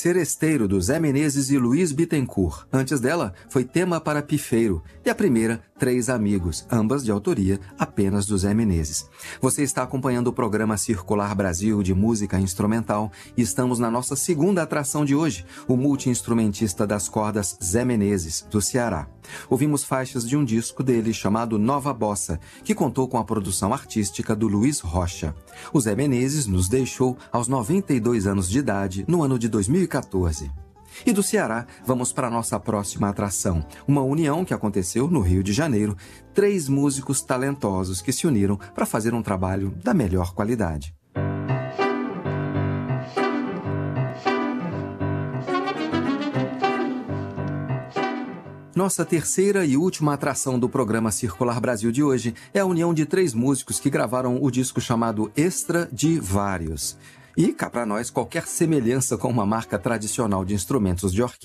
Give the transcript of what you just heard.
Seresteiro, do Zé Menezes e Luiz Bittencourt. Antes dela, foi Tema para Pifeiro. E a primeira, Três Amigos, ambas de autoria apenas do Zé Menezes. Você está acompanhando o programa Circular Brasil de música instrumental e estamos na nossa segunda atração de hoje, o multi-instrumentista das cordas Zé Menezes, do Ceará. Ouvimos faixas de um disco dele chamado Nova Bossa, que contou com a produção artística do Luiz Rocha. O Zé Menezes nos deixou aos 92 anos de idade no ano de 2014. E do Ceará, vamos para a nossa próxima atração, uma união que aconteceu no Rio de Janeiro, 3 músicos talentosos que se uniram para fazer um trabalho da melhor qualidade. Nossa terceira e última atração do programa Circular Brasil de hoje é a união de 3 músicos que gravaram o disco chamado Extra de Vários. E cá para nós, qualquer semelhança com uma marca tradicional de instrumentos de orquestra